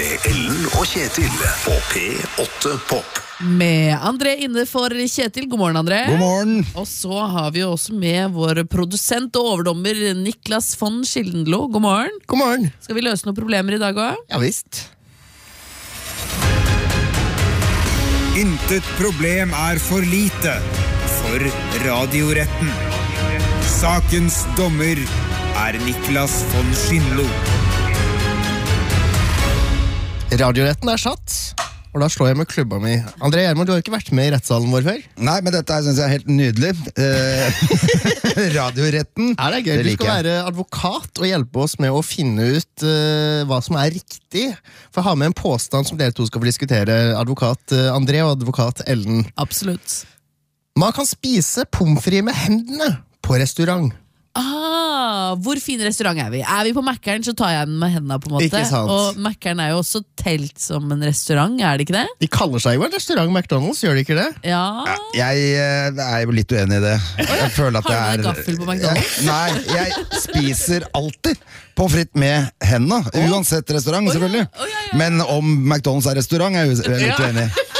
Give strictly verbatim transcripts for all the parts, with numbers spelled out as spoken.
med Ellen og Kjetil på P åtte Pop. Med André inne for Kjetil. God morgen, André. God morgen. Og så har vi også med vår produsent og overdommer Niklas von Schildenlo. God morgen. God morgen. Skal vi løse noen problemer i dag også? Ja visst. Intet problem er for lite for radioretten. Sakens dommer er Niklas von Schildenlo. Radioretten er satt, og da slår jeg med klubba mi. André Gjermund, du har ikke vært med i rettssalen vår før? Nei, men dette synes jeg er helt nydelig. Eh, radioretten. Er det gøy? Det Du liker skal jeg. være advokat og hjelpe oss med å finne ut uh, hva som er riktig. For jeg har med en påstand som dere to skal få diskutere. Advokat uh, André og advokat Ellen. Absolutt. Man kan spise pommes frites med hendene på restaurant. Ah, hvor fin restaurant er vi? Er vi på Mækkern, så tar jeg den med hendene på en måte. Ikke sant. Og Mækkern er jo også telt som en restaurant, er det ikke det? De kaller seg jo en restaurant McDonald's, gjør de ikke det? Ja. Jeg eh, er jo litt uenig i det. Jeg føler at det Har er... du en gaffel på McDonald's? Jeg, nei, jeg spiser alltid pommes frites med hendene, uansett restaurant selvfølgelig. Å, ja, ja. Men om McDonald's er restaurant, er jeg er litt uenig i.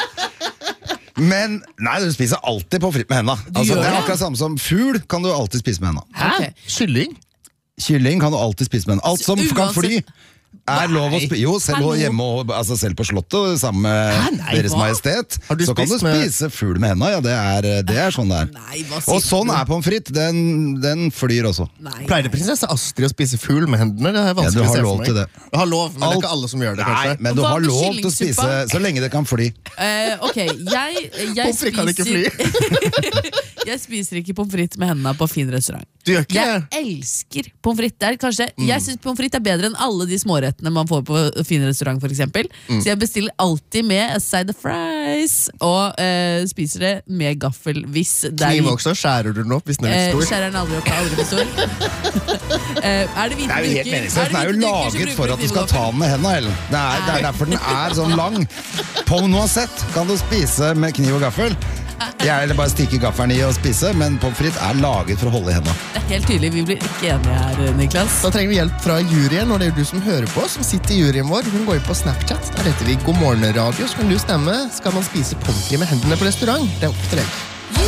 Men, nei, du spiser alltid pommes frites med hendene. Altså, gjør det er det? akkurat samme som fugl kan du alltid spise med hendene. Hæ? Ok. Kylling? Kylling kan du alltid spise med hendene. Alt som Så kan fly uansett- er lov å Nei. spise. Jo, selv Hallo? hjemme og, altså selv på slottet, sammen med Hæ, nei, Deres hva? Majestet, Har du så kan du spist med- spise fugl med hendene. Ja, det er, det er sånn det er. Nei, hva sier Og sånn du? er pommes frites. Den, den flyr også. Nei. Pleide prinsesse Astrid å spise fugl med hendene? Det er Ja, du vanskelig å har se lov for meg. til det. Du har lov, men det er Alt- ikke alle som gjør det, Nei, kanskje. men du Hva har med lov til å kyllingsuppa? spise så lenge det kan fly. Eh, ok, jeg, jeg Pommes frites kan ikke spiser Jeg spiser ikke pommes frites med hendene på fin restaurant. Du gjør ikke Jeg det? elsker pommes frites. Det er kanskje, Jeg synes pommes frites er bedre enn alle de smårettene man får på fin restaurant, for eksempel. Så jeg bestiller alltid med a side of fries og eh, spiser det med gaffel hvis det er Kniv også, skjærer du den opp hvis den er Eh, litt stor? skjærer den aldri opp, er aldri for stor. Eh, er det hvite Det er jo helt duker? meningsløst. Den er jo hvite duker, så laget bruker for vi at du kniv skal og ta gaffel. den med hendene, Ellen. Det er, det er derfor den er sånn lang. På Noisette kan du spise med kniv og gaffel. Jeg eller bare stikke gaffelen i og spise, men pommes frites er laget for å holde i hendene. Det er helt tydelig, vi blir ikke enige her, Niklas. Da trenger vi hjelp fra juryen, og det er du som hører på, som sitter i juryen vår. Hun går inn på Snapchat. Der heter vi God morgen radio, så kan du stemme. Skal man spise pommes frites med hendene på restaurant? Det er opp til deg.